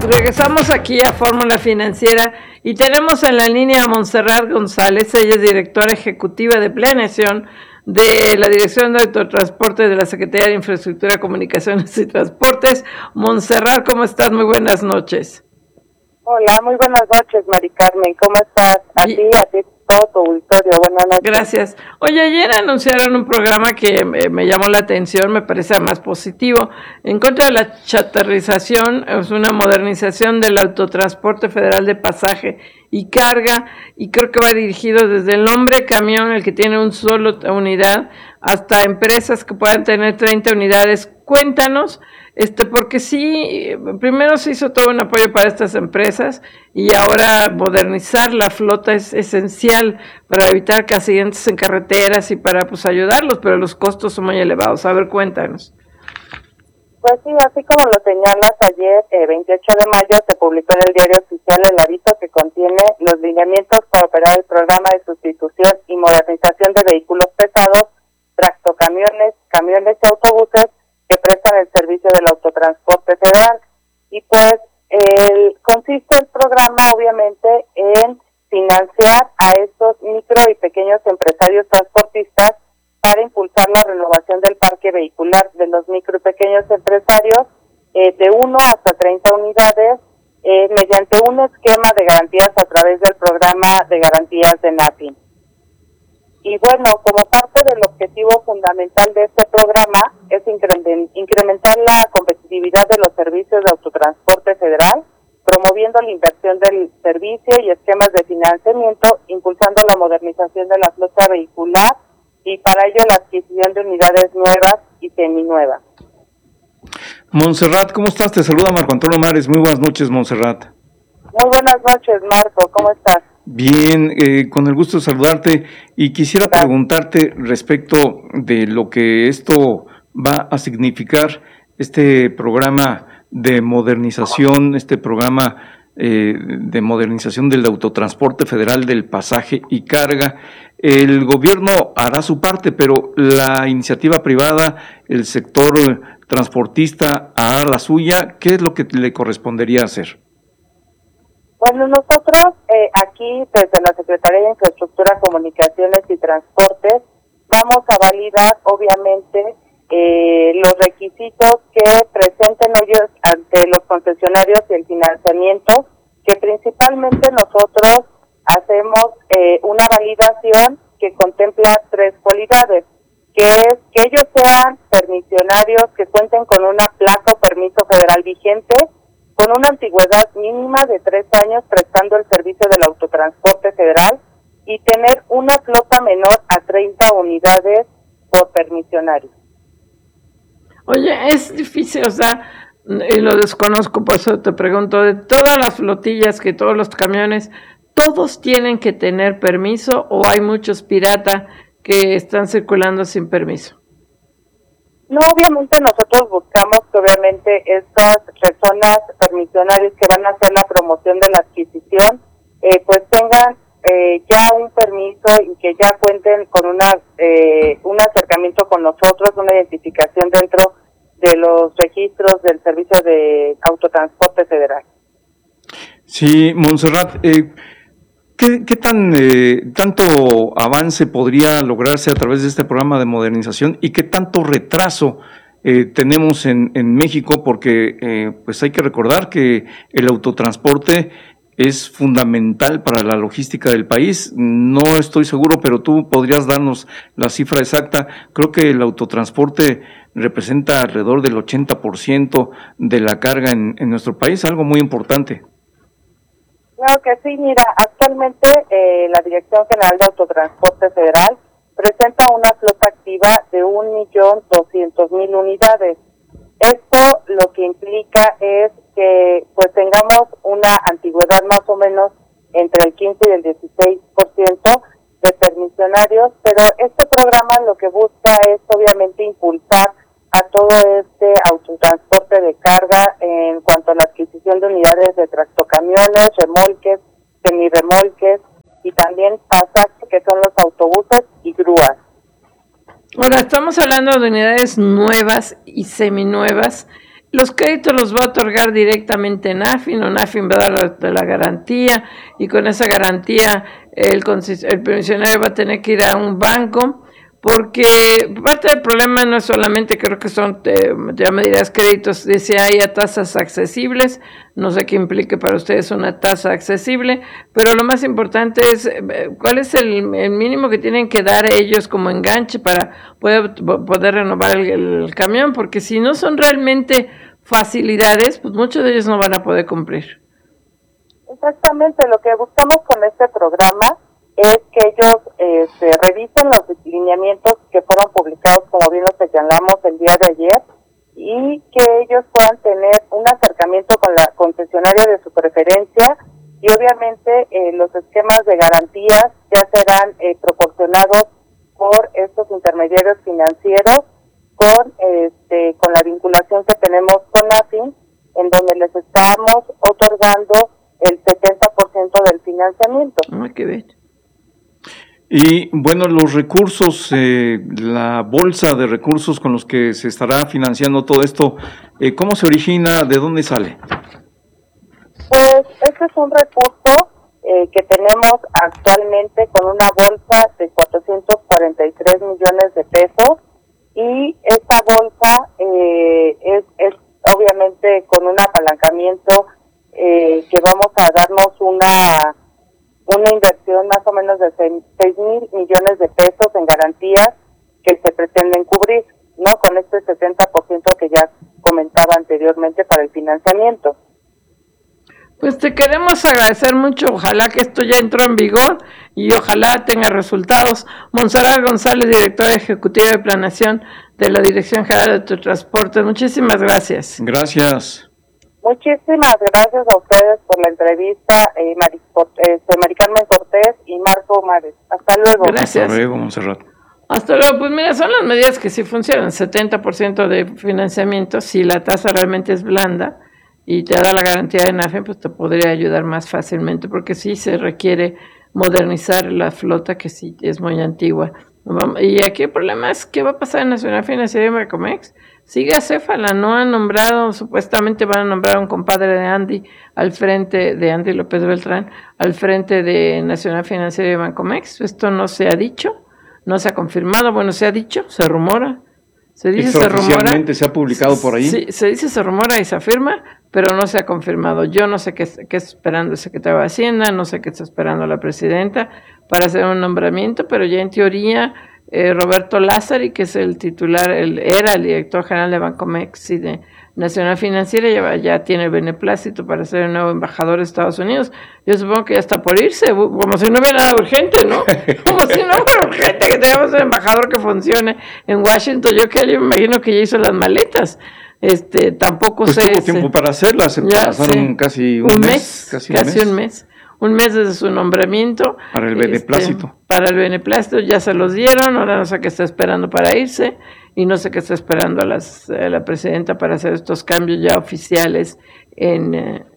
Regresamos aquí a Fórmula Financiera y tenemos en la línea a Montserrat González. Ella es directora ejecutiva de planeación de la Dirección de Autotransporte de la Secretaría de Infraestructura, Comunicaciones y Transportes. Montserrat, ¿cómo estás? Muy buenas noches. Hola, muy buenas noches, Mari Carmen. ¿Cómo estás? A ti, todo tu auditorio. Buenas noches. Gracias. Oye, ayer anunciaron un programa que me llamó la atención, me parece más positivo, en contra de la chatarrización. Es una modernización del autotransporte federal de pasaje y carga, y creo que va dirigido desde el hombre camión, el que tiene un solo unidad, hasta empresas que puedan tener 30 unidades. Cuéntanos, porque sí, primero se hizo todo un apoyo para estas empresas y ahora modernizar la flota es esencial para evitar accidentes en carreteras y para ayudarlos, pero los costos son muy elevados. A ver, cuéntanos. Pues sí, así como lo señalas, ayer, 28 de mayo, se publicó en el Diario Oficial el aviso que contiene los lineamientos para operar el programa de sustitución y modernización de vehículos pesados, tractocamiones, camiones y autobuses que prestan el servicio del autotransporte federal. Y pues consiste el programa obviamente en financiar a estos micro y pequeños empresarios transportistas para impulsar la renovación del parque vehicular de los micro y pequeños empresarios de 1 hasta 30 unidades mediante un esquema de garantías a través del programa de garantías de NAFIN. Y bueno, como parte del objetivo fundamental de este programa es incrementar la competitividad de los servicios de autotransporte federal, promoviendo la inversión del servicio y esquemas de financiamiento, impulsando la modernización de la flota vehicular y para ello la adquisición de unidades nuevas y seminuevas. Montserrat, ¿cómo estás? Te saluda Marco Antonio Mares. Muy buenas noches, Montserrat. Muy buenas noches, Marco. ¿Cómo estás? Bien, con el gusto de saludarte y quisiera preguntarte respecto de lo que esto va a significar, este programa de modernización, de modernización del autotransporte federal del pasaje y carga. El gobierno hará su parte, pero la iniciativa privada, el sector transportista hará la suya. ¿Qué es lo que le correspondería hacer? Bueno, nosotros aquí desde la Secretaría de Infraestructura, Comunicaciones y Transportes vamos a validar obviamente los requisitos que presenten ellos ante los concesionarios y el financiamiento, que principalmente nosotros hacemos una validación que contempla 3 cualidades, que es que ellos sean permisionarios, que cuenten con una placa o permiso federal vigente, con una antigüedad mínima de 3 años prestando el servicio del autotransporte federal y tener una flota menor a 30 unidades por permisionario. Oye, es difícil, y lo desconozco, por eso te pregunto, de todas las flotillas, que todos los camiones, ¿todos tienen que tener permiso o hay muchos piratas que están circulando sin permiso? No, obviamente nosotros buscamos que obviamente estas personas permisionarias que van a hacer la promoción de la adquisición, pues tengan ya un permiso y que ya cuenten con un acercamiento con nosotros, una identificación dentro de los registros del Servicio de Autotransporte Federal. Sí, Montserrat, ¿qué tanto avance podría lograrse a través de este programa de modernización y qué tanto retraso tenemos en México? Porque pues hay que recordar que el autotransporte es fundamental para la logística del país. No estoy seguro, pero tú podrías darnos la cifra exacta. Creo que el autotransporte representa alrededor del 80% de la carga en nuestro país, algo muy importante. Claro que sí, mira, actualmente la Dirección General de Autotransporte Federal presenta una flota activa de 1.200.000 unidades. Esto lo que implica es que pues tengamos una antigüedad más o menos entre el 15 y el 16% de permisionarios, pero este programa lo que busca es obviamente impulsar a todo este autotransporte de carga en cuanto a la adquisición de unidades de tractocamiones, remolques, semirremolques y también pasajes que son los autobuses y grúas. Ahora, estamos hablando de unidades nuevas y seminuevas. los créditos los va a otorgar directamente NAFIN, o NAFIN va a dar la garantía, y con esa garantía el pensionario va a tener que ir a un banco, porque parte del problema no es solamente, creo que son, ya me dirás, créditos, dice ahí a tasas accesibles, no sé qué implique para ustedes una tasa accesible, pero lo más importante es cuál es el mínimo que tienen que dar ellos como enganche para poder renovar el camión, porque si no son realmente facilidades, pues muchos de ellos no van a poder cumplir. Exactamente, lo que buscamos con este programa es que ellos revisen los lineamientos que fueron publicados, como bien lo señalamos el día de ayer, y que ellos puedan tener un acercamiento con la concesionaria de su preferencia, y obviamente los esquemas de garantías ya serán proporcionados por estos intermediarios financieros con la vinculación que tenemos con NAFIN, en donde les estamos otorgando el 70% del financiamiento. Qué bien. Y bueno, los recursos, la bolsa de recursos con los que se estará financiando todo esto, ¿cómo se origina? ¿De dónde sale? Pues este es un recurso que tenemos actualmente con una bolsa de 443 millones de pesos, y esta bolsa es obviamente con un apalancamiento que vamos a darnos una inversión más o menos de 6,000 millones de pesos en garantías que se pretenden cubrir, ¿no? Con este 70% que ya comentaba anteriormente para el financiamiento. Pues te queremos agradecer mucho, ojalá que esto ya entró en vigor y ojalá tenga resultados. Montserrat González, directora ejecutiva de planeación de la Dirección General de Transportes, muchísimas gracias. Gracias. Muchísimas gracias a ustedes por la entrevista, Mari Carmen Cortés y Marco Mares. Hasta luego. Gracias. Hasta luego, Montserrat. Hasta luego. Pues mira, son las medidas que sí funcionan. 70% de financiamiento, si la tasa realmente es blanda y te da la garantía de NAFIN, pues te podría ayudar más fácilmente, porque sí se requiere modernizar la flota, que sí es muy antigua. Y aquí el problema es qué va a pasar en Nacional Financiera y Bancomex. Sigue acéfala, no han nombrado, supuestamente van a nombrar a un compadre de Andy al frente de Andy López Beltrán, al frente de Nacional Financiera y Bancomex. Esto no se ha dicho, no se ha confirmado, bueno, se ha dicho, se rumora. Se dice, se rumora. Oficialmente se ha publicado por ahí. Sí, se dice, se rumora y se afirma, pero no se ha confirmado. Yo no sé qué está esperando el secretario de Hacienda, no sé qué está esperando la presidenta para hacer un nombramiento, pero ya en teoría Roberto Lázari, que es el titular, era el director general de Bancomex y de Nacional Financiera, ya tiene el beneplácito para ser el nuevo embajador de Estados Unidos. Yo supongo que ya está por irse, como si no hubiera nada urgente, ¿no? Como si no fuera urgente que tengamos un embajador que funcione en Washington. Yo me imagino que ya hizo las maletas. Tampoco pues tuvo tiempo para hacerlas, se pasaron casi un mes. Casi un mes. Un mes desde su nombramiento. Para el beneplácito. Para el beneplácito ya se los dieron, ahora no sé qué está esperando para irse, y no sé qué está esperando a la presidenta para hacer estos cambios ya oficiales en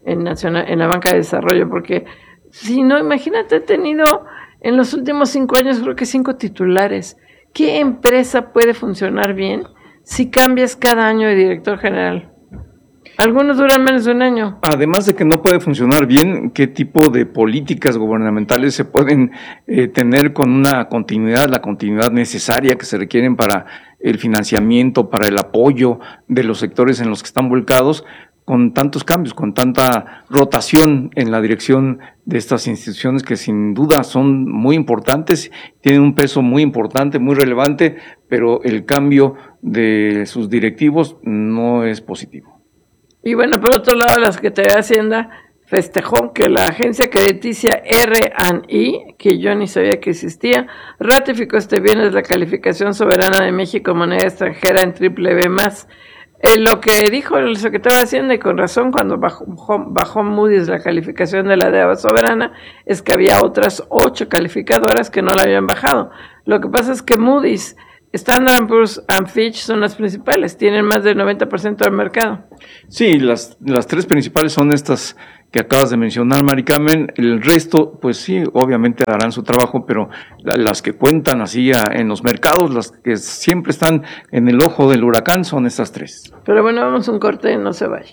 la banca de desarrollo, porque si no, imagínate, he tenido en los últimos 5 años creo que 5 titulares. ¿Qué empresa puede funcionar bien si cambias cada año de director general? Algunos duran menos de un año. Además de que no puede funcionar bien, ¿qué tipo de políticas gubernamentales se pueden tener con una continuidad, la continuidad necesaria que se requieren para el financiamiento, para el apoyo de los sectores en los que están volcados, con tantos cambios, con tanta rotación en la dirección de estas instituciones que sin duda son muy importantes, tienen un peso muy importante, muy relevante, pero el cambio de sus directivos no es positivo? Y bueno, por otro lado, la Secretaría de Hacienda festejó que la agencia crediticia R&I, que yo ni sabía que existía, ratificó este viernes la calificación soberana de México moneda extranjera en BBB+. Lo que dijo el secretario de Hacienda, y con razón, cuando bajó Moody's la calificación de la deuda soberana, es que había otras 8 calificadoras que no la habían bajado. Lo que pasa es que Moody's, Standard & Poor's y Fitch son las principales, tienen más del 90% del mercado. Sí, las 3 principales son estas que acabas de mencionar, Mari Carmen. El resto, pues sí, obviamente harán su trabajo, pero las que cuentan así en los mercados, las que siempre están en el ojo del huracán, son estas tres. Pero bueno, vamos a un corte, no se vaya.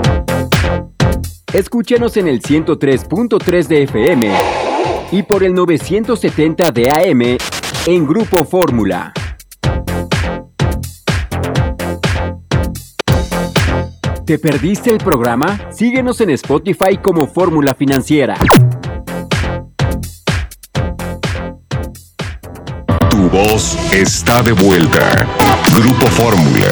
Escúchanos en el 103.3 de FM y por el 970 de AM en Grupo Fórmula. ¿Te perdiste el programa? Síguenos en Spotify como Fórmula Financiera. Tu voz está de vuelta. Grupo Fórmula.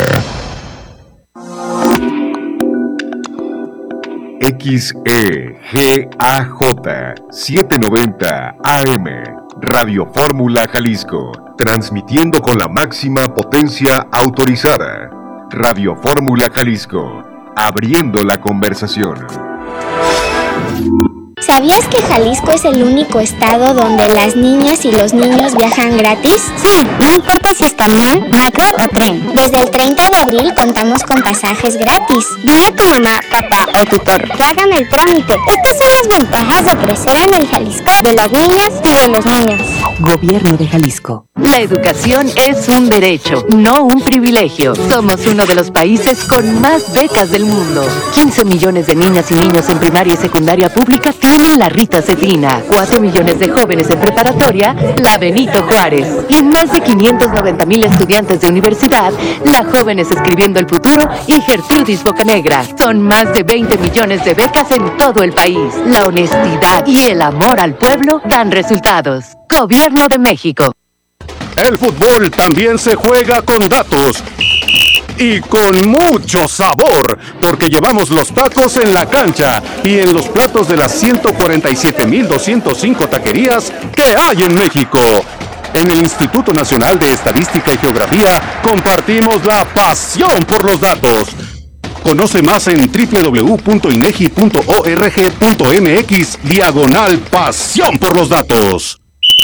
XEGAJ 790 AM. Radio Fórmula Jalisco. Transmitiendo con la máxima potencia autorizada. Radio Fórmula Jalisco. Abriendo la conversación. ¿Sabías que Jalisco es el único estado donde las niñas y los niños viajan gratis? Sí, no importa si es camión, metro o tren. Desde el 30 de abril contamos con pasajes gratis. Dile a tu mamá, papá o tutor que hagan el trámite. Estas son las ventajas de crecer en el Jalisco de las niñas y de los niños. Gobierno de Jalisco. La educación es un derecho, no un privilegio. Somos uno de los países con más becas del mundo. 15 millones de niñas y niños en primaria y secundaria pública tienen la Rita Cefina. 4 millones de jóvenes en preparatoria, la Benito Juárez. Y más de 590,000 estudiantes de universidad, la Jóvenes Escribiendo el Futuro y Gertrudis Bocanegra. Son más de 20 millones de becas en todo el país. La honestidad y el amor al pueblo dan resultados. Gobierno de México. El fútbol también se juega con datos y con mucho sabor, porque llevamos los tacos en la cancha y en los platos de las 147,205 taquerías que hay en México. En el Instituto Nacional de Estadística y Geografía compartimos la pasión por los datos. Conoce más en www.inegi.org.mx/pasión por los datos.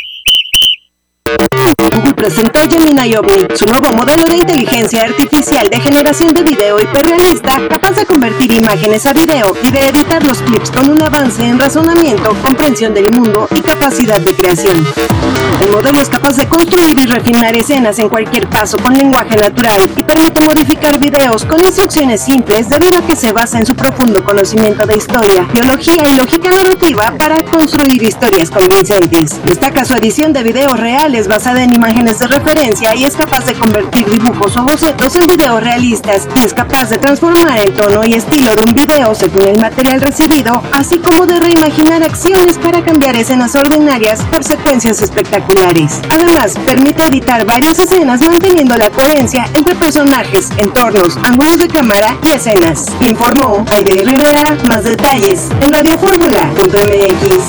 Google presentó Gemini Omni, su nuevo modelo de inteligencia artificial de generación de video hiperrealista, capaz de convertir imágenes a video y de editar los clips con un avance en razonamiento, comprensión del mundo y capacidad de creación. El modelo es capaz de construir y refinar escenas en cualquier paso con lenguaje natural y permite modificar videos con instrucciones simples debido a que se basa en su profundo conocimiento de historia, biología y lógica narrativa para construir historias convincentes. Destaca su edición de videos reales basada en imágenes de referencia y es capaz de convertir dibujos o bocetos en videos realistas y es capaz de transformar el tono y estilo de un video según el material recibido, así como de reimaginar acciones para cambiar escenas ordinarias por secuencias espectaculares. Además, permite editar varias escenas manteniendo la coherencia entre personajes, entornos, ángulos de cámara y escenas. Informó Aide Rivera. Más detalles en radioformula.mx.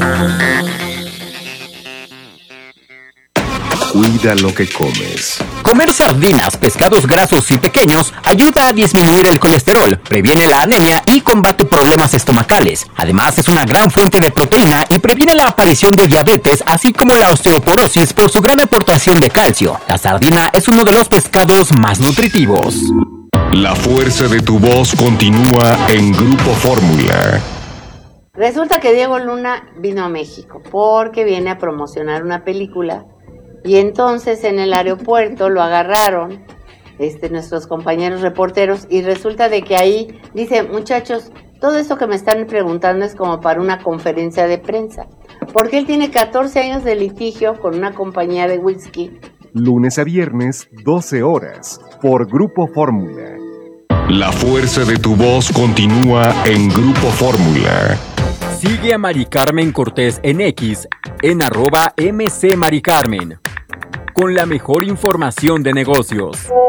Cuida lo que comes. Comer sardinas, pescados grasos y pequeños ayuda a disminuir el colesterol, previene la anemia y combate problemas estomacales. Además, es una gran fuente de proteína y previene la aparición de diabetes, así como la osteoporosis por su gran aportación de calcio. La sardina es uno de los pescados más nutritivos. La fuerza de tu voz continúa en Grupo Fórmula. Resulta que Diego Luna vino a México porque viene a promocionar una película. Y entonces en el aeropuerto lo agarraron nuestros compañeros reporteros y resulta de que ahí dice, muchachos, todo esto que me están preguntando es como para una conferencia de prensa, porque él tiene 14 años de litigio con una compañía de whisky. Lunes a viernes, 12 horas, por Grupo Fórmula. La fuerza de tu voz continúa en Grupo Fórmula. Sigue a Mari Carmen Cortés en X, en @MCMaricarmen, con la mejor información de negocios.